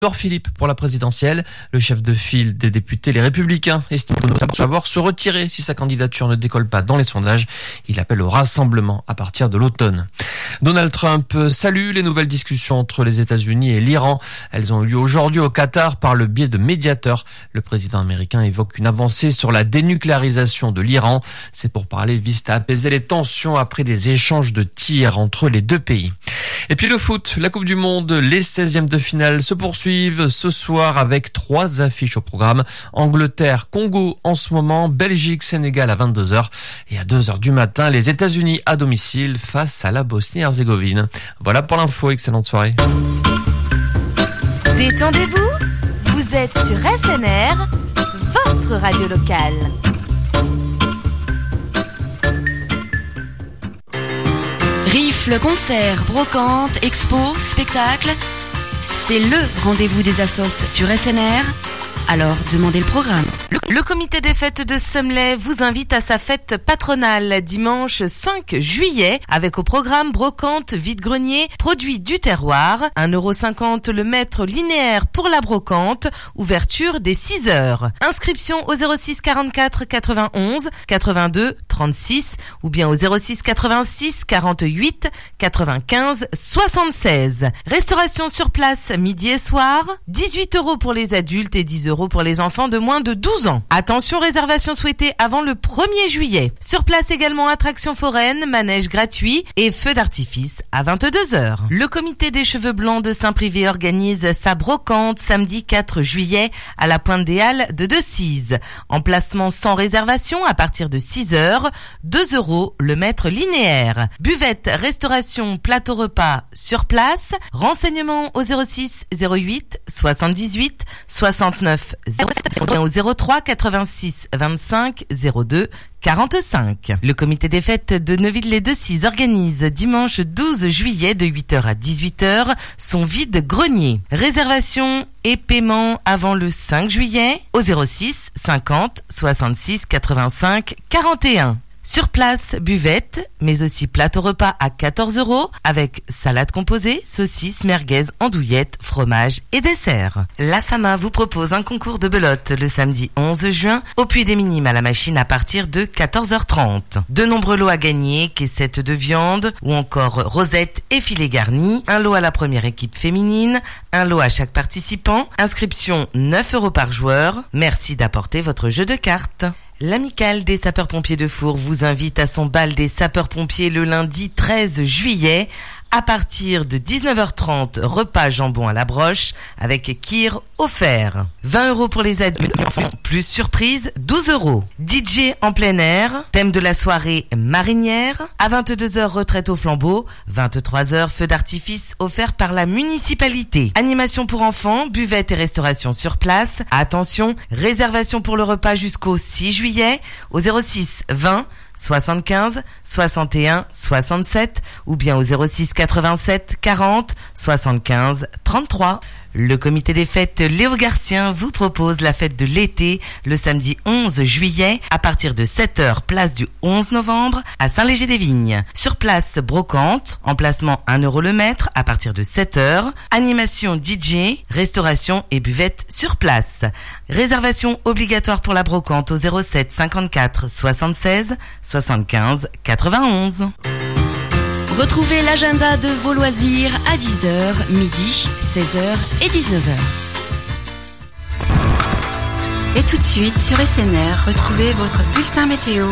Édouard Philippe pour la présidentielle. Le chef de file des députés Les Républicains estime notamment savoir se retirer si sa candidature ne décolle pas dans les sondages. Il appelle au rassemblement à partir de l'automne. Donald Trump salue les nouvelles discussions entre les États-Unis et l'Iran. Elles ont eu lieu aujourd'hui au Qatar par le biais de médiateurs. Le président américain évoque une avancée sur la dénucléarisation de l'Iran. Ces pourparlers visent à apaiser les tensions après des échanges de tirs entre les deux pays. Et puis le foot, la Coupe du Monde, les 16e de finale se poursuivent ce soir avec 3 affiches au programme. Angleterre, Congo en ce moment, Belgique, Sénégal à 22h et à 2h du matin, les États-Unis à domicile face à la Bosnie-Herzégovine. Voilà pour l'info, excellente soirée. Détendez-vous, vous êtes sur SNR, votre radio locale. Rifle, concert, brocante, expo, spectacle, c'est le rendez-vous des assos sur SNR. Alors, demandez le programme. Le comité des fêtes de Semley vous invite à sa fête patronale dimanche 5 juillet avec au programme brocante, vide-grenier, produits du terroir, 1,50 € le mètre linéaire pour la brocante, ouverture dès 6h. Inscription au 06 44 91 82 36 ou bien au 06 86 48 95 76. Restauration sur place midi et soir, 18 € pour les adultes et 10 € pour les enfants de moins de 12 ans. Attention, réservation souhaitée avant le 1er juillet. Sur place également attraction foraine, manège gratuit et feu d'artifice à 22h. Le comité des cheveux blancs de Saint-Privé organise sa brocante samedi 4 juillet à la Pointe des Halles de Decize. Emplacement sans réservation à partir de 6h, 2 € le mètre linéaire. Buvette, restauration, plateau repas sur place. Renseignements au 06 08 78 69 07 au 03 86 25 02 45. Le comité des fêtes de Neuville-les-Decize organise dimanche 12 juillet de 8h à 18h son vide-grenier. Réservation et paiement avant le 5 juillet au 06 50 66 85 41. Sur place, buvette, mais aussi plateau repas à 14 € avec salade composée, saucisses, merguez, andouillettes, fromage et dessert. La Sama vous propose un concours de belote le samedi 11 juin au Puy des Minimes à la machine à partir de 14h30. De nombreux lots à gagner, caissettes de viande ou encore rosettes et filets garnis, un lot à la première équipe féminine, un lot à chaque participant, inscription 9 € par joueur. Merci d'apporter votre jeu de cartes. L'amicale des sapeurs-pompiers de Four vous invite à son bal des sapeurs-pompiers le lundi 13 juillet à partir de 19h30, repas jambon à la broche avec kir offert. 20 € pour les adultes, plus surprise, 12 €. DJ en plein air, thème de la soirée marinière. À 22h, retraite au flambeau. 23h, feu d'artifice offert par la municipalité. Animation pour enfants, buvette et restauration sur place. Attention, réservation pour le repas jusqu'au 6 juillet au 06 20 75 61 67 ou bien au 06 87 40 75 33. Le comité des fêtes Léo Garcien vous propose la fête de l'été le samedi 11 juillet à partir de 7h, place du 11 novembre à Saint-Léger-des-Vignes. Sur place, brocante, emplacement 1 € le mètre à partir de 7h, animation DJ, restauration et buvette sur place. Réservation obligatoire pour la brocante au 07 54 76 75 91. Retrouvez l'agenda de vos loisirs à 10h, midi, 16h et 19h. Et tout de suite sur SNR, retrouvez votre bulletin météo.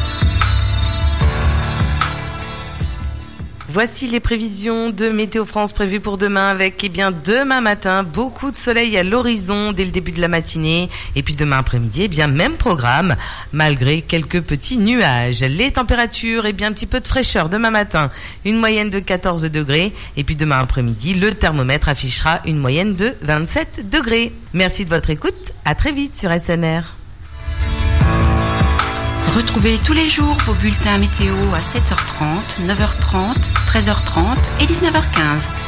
Voici les prévisions de Météo France prévues pour demain avec, demain matin, beaucoup de soleil à l'horizon dès le début de la matinée. Et puis demain après-midi, même programme, malgré quelques petits nuages. Les températures, un petit peu de fraîcheur demain matin, une moyenne de 14 degrés. Et puis demain après-midi, le thermomètre affichera une moyenne de 27 degrés. Merci de votre écoute, à très vite sur SNR. Retrouvez tous les jours vos bulletins météo à 7h30, 9h30, 13h30 et 19h15.